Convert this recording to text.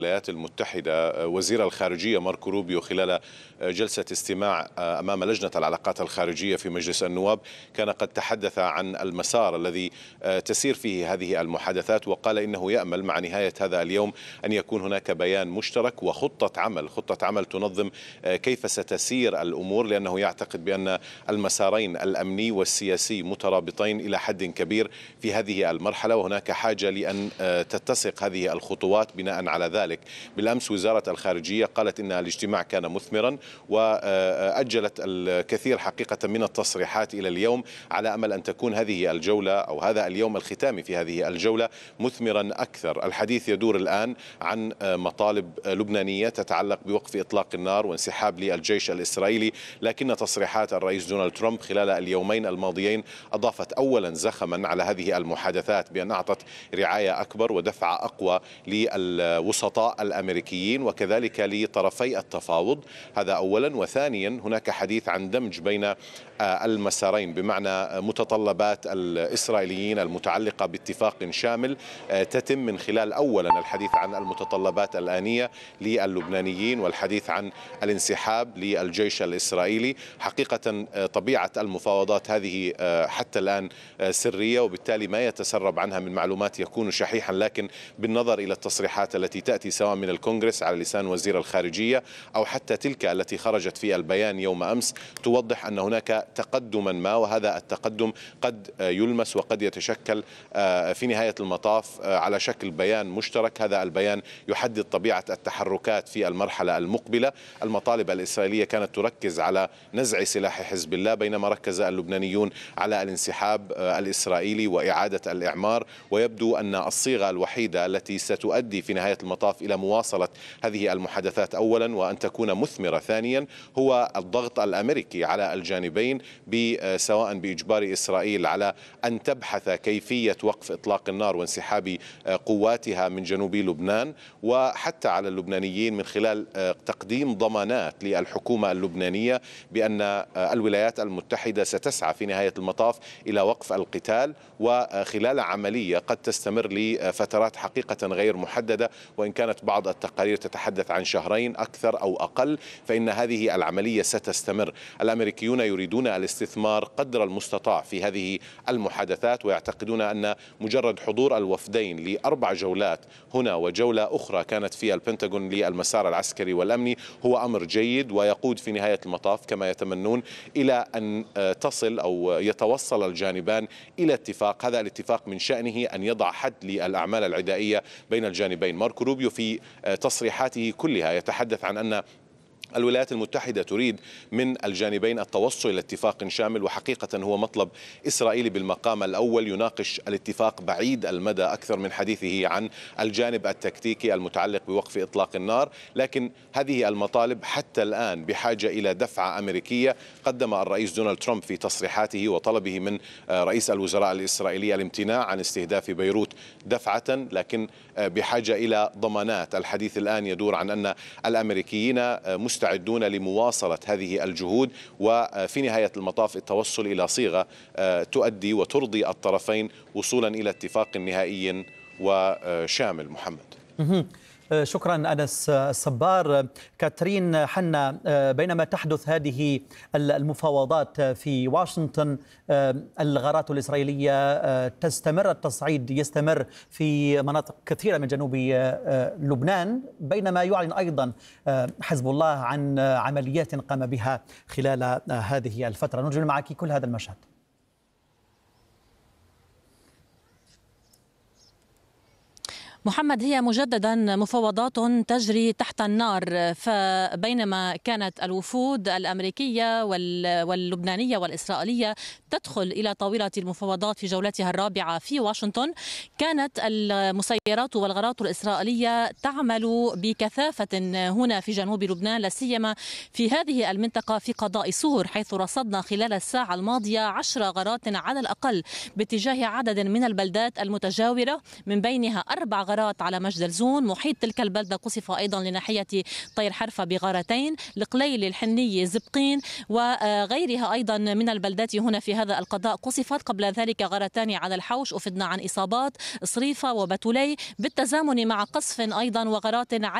الولايات المتحدة وزير الخارجية ماركو روبيو خلال جلسة استماع أمام لجنة العلاقات الخارجية في مجلس النواب كان قد تحدث عن المسار الذي تسير فيه هذه المحادثات، وقال إنه يأمل مع نهاية هذا اليوم أن يكون هناك بيان مشترك وخطة عمل تنظم كيف ستسير الأمور، لأنه يعتقد بأن المسارين الأمني والسياسي مترابطين إلى حد كبير في هذه المرحلة، وهناك حاجة لأن تتسق هذه الخطوات. بناء على ذلك بالأمس وزارة الخارجية قالت إن الاجتماع كان مثمرا، وأجلت الكثير حقيقة من التصريحات إلى اليوم على أمل أن تكون هذه الجولة أو هذا اليوم الختامي في هذه الجولة مثمرا أكثر. الحديث يدور الآن عن مطالب لبنانية تتعلق بوقف إطلاق النار وانسحاب للجيش الإسرائيلي، لكن تصريحات الرئيس دونالد ترامب خلال اليومين الماضيين أضافت أولا زخما على هذه المحادثات بأن أعطت رعاية أكبر ودفع أقوى للوسطاء الأمريكيين وكذلك لطرفي التفاوض، هذا أولا. وثانيا هناك حديث عن دمج بين المسارين، بمعنى متطلبات الإسرائيليين المتعلقة باتفاق شامل تتم من خلال أولا الحديث عن المتطلبات الآنية للبنانيين والحديث عن الانسحاب للجيش الإسرائيلي. حقيقة طبيعة المفاوضات هذه حتى الآن سرية، وبالتالي ما يتسرب عنها من معلومات يكون شحيحا، لكن بالنظر إلى التصريحات التي تأتي سواء من الكونغرس على لسان وزير الخارجية أو حتى تلك التي خرجت في البيان يوم أمس توضح أن هناك تقدما ما، وهذا التقدم قد يلمس وقد يتشكل في نهاية المطاف على شكل بيان مشترك. هذا البيان يحدد طبيعة التحركات في المرحلة المقبلة. المطالب الإسرائيلية كانت تركز على نزع سلاح حزب الله، بينما ركز اللبنانيون على الانسحاب الإسرائيلي وإعادة الإعمار، ويبدو أن الصيغة الوحيدة التي ستؤدي في نهاية المطاف إلى مواصلة هذه المحادثات أولا وأن تكون مثمرة ثانيا هو الضغط الأمريكي على الجانبين، سواء بإجبار إسرائيل على أن تبحث كيفية وقف إطلاق النار وانسحاب قواتها من جنوب لبنان، وحتى على اللبنانيين من خلال تقديم ضمانات للحكومة اللبنانية بأن الولايات المتحدة ستسعى في نهاية المطاف إلى وقف القتال، وخلال عملية قد تستمر لفترات حقيقة غير محددة، وإن كانت بعض التقارير تتحدث عن شهرين أكثر أو أقل، فإن هذه العملية ستستمر. الأمريكيون يريدون الاستثمار قدر المستطاع في هذه المحادثات، ويعتقدون أن مجرد حضور الوفدين ل4 جولات هنا وجولة أخرى كانت في البنتاغون للمسار العسكري والأمني هو أمر جيد، ويقود في نهاية المطاف كما يتمنون إلى أن تصل أو يتوصل الجانبان إلى اتفاق. هذا الاتفاق من شأنه أن يضع حد للأعمال العدائية بين الجانبين. ماركو روبيو في تصريحاته كلها يتحدث عن أن الولايات المتحدة تريد من الجانبين التوصل إلى اتفاق شامل، وحقيقة هو مطلب إسرائيلي بالمقام الأول يناقش الاتفاق بعيد المدى أكثر من حديثه عن الجانب التكتيكي المتعلق بوقف إطلاق النار. لكن هذه المطالب حتى الآن بحاجة إلى دفعة أمريكية. قدم الرئيس دونالد ترامب في تصريحاته وطلبه من رئيس الوزراء الإسرائيلي الامتناع عن استهداف بيروت دفعة، لكن بحاجة إلى ضمانات. الحديث الآن يدور عن أن الأمريكيين مستعدون لمواصلة هذه الجهود، وفي نهاية المطاف التوصل إلى صيغة تؤدي وترضي الطرفين وصولا إلى اتفاق نهائي وشامل. محمد. شكرا أنس الصبار. كاترين حنا، بينما تحدث هذه المفاوضات في واشنطن الغارات الإسرائيلية تستمر، التصعيد يستمر في مناطق كثيرة من جنوب لبنان، بينما يعلن أيضا حزب الله عن عمليات قام بها خلال هذه الفترة. نجمل معك كل هذا المشهد. محمد، هي مجددا مفاوضات تجري تحت النار، فبينما كانت الوفود الأمريكية واللبنانية والإسرائيلية تدخل إلى طاولة المفاوضات في جولتها الرابعة في واشنطن، كانت المسيرات والغارات الإسرائيلية تعمل بكثافة هنا في جنوب لبنان، لا سيما في هذه المنطقة في قضاء سور، حيث رصدنا خلال الساعة الماضية 10 غارات على الأقل باتجاه عدد من البلدات المتجاورة، من بينها 4 غارات على مجدلزون. محيط تلك البلدة قصف أيضا لناحية طير حرفة بغارتين، القليل، الحنية، زبقين وغيرها أيضا من البلدات هنا في هذا القضاء قصفت. قبل ذلك غارتان على الحوش أفدنا عن إصابات، صريفة وبتولي، بالتزامن مع قصف أيضا وغارات على